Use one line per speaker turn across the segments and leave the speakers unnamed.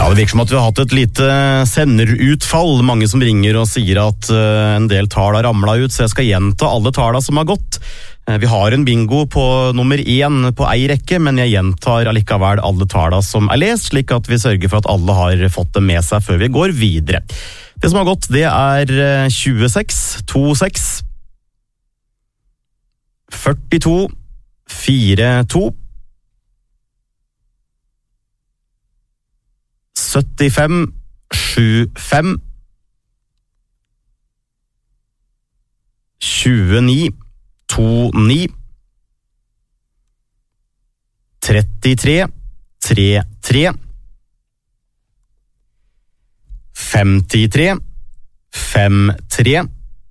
Ja, det virker som at vi har hatt et lite senderutfall. Mange som ringer og sier at en del tall har ramlet ut, så jeg skal gjenta alle tallene som har gått. Vi har en bingo på nummer 1 på ei rekke, men jeg gjentar allikevel alle tallene som er lest, slik at vi sørger for at alle har fått det med seg før vi går videre. Det som har gått, det er 26, 26, 42, 42, 75, 75, 29, 29, 33, 33, 53, 53,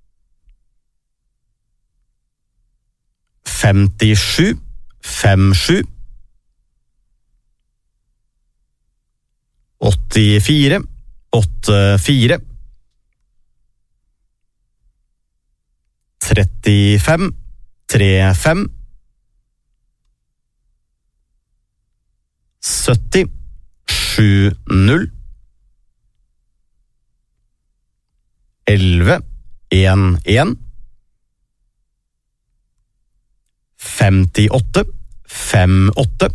57, 57, 84, 84, 35, 35, 70, 70, 11, 11, 58, 58,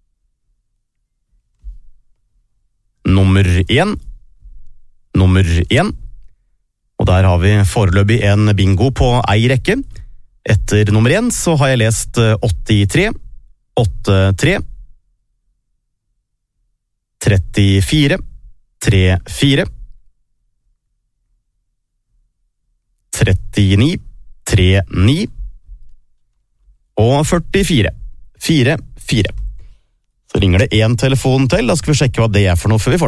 nummer 1, nummer 1, og der har vi foreløpig en bingo på ei rekke. Etter nummer 1 så har jeg lest 83, 83, 34, 34, 39, 39, og 44, 44. Så ringer det en telefon til, da skal vi sjekke hva det er for noe før vi får